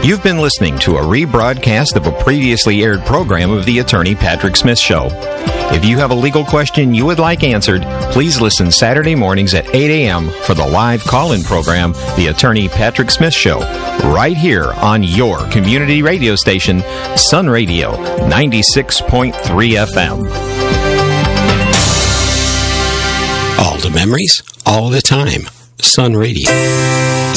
You've been listening to a rebroadcast of a previously aired program of The Attorney Patrick Smith Show. If you have a legal question you would like answered, please listen Saturday mornings at 8 a.m. for the live call-in program, The Attorney Patrick Smith Show, right here on your community radio station, Sun Radio 96.3 FM. All the memories, all the time. Sun Radio.